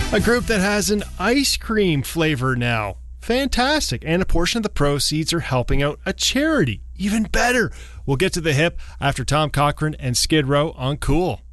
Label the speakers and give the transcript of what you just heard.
Speaker 1: A group that has an ice cream flavor now. Fantastic. And a portion of the proceeds are helping out a charity. Even better. We'll get to the hip after Tom Cochrane and Skid Row on Cool.